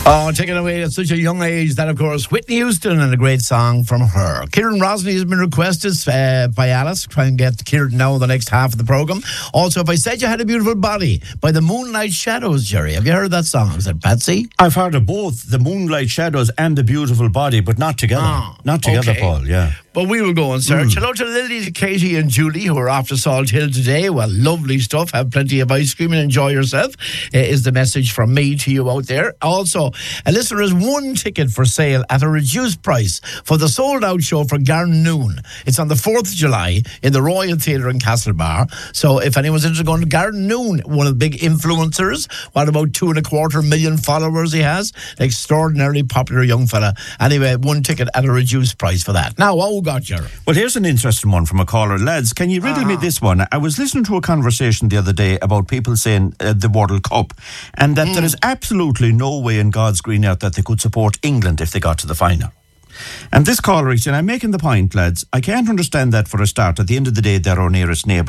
Oh, taken away at such a young age. That, of course, Whitney Houston, and a great song from her. Kieran Rosny has been requested by Alice. Try and get Kieran now in the next half of the programme. Also, If I Said You Had a Beautiful Body by the Moonlight Shadows, Jerry. Have you heard that song? Is that Patsy? I've heard of both the Moonlight Shadows and the Beautiful Body, but not together. Not together, okay. Paul, yeah. But we will go on, sir. Hello to Lily, to Katie and Julie, who are off to Salt Hill today. Well, lovely stuff. Have plenty of ice cream and enjoy yourself, is the message from me to you out there. Also, a listener has one ticket for sale at a reduced price for the sold-out show for Garnoon. It's on the 4th of July in the Royal Theatre in Castlebar. So if anyone's interested in going to Garnoon, one of the big influencers, what about 2.25 million followers he has? Extraordinarily popular young fella. Anyway, one ticket at a reduced price for that. Now, what we got, Jerry? Well, here's an interesting one from a caller. Lads, can you riddle me this one? I was listening to a conversation the other day about people saying the World Cup, and that there is absolutely no way in God's green earth that they could support England if they got to the final. And this caller is saying, I'm making the point, lads, I can't understand that for a start. At the end of the day, they're our nearest neighbour.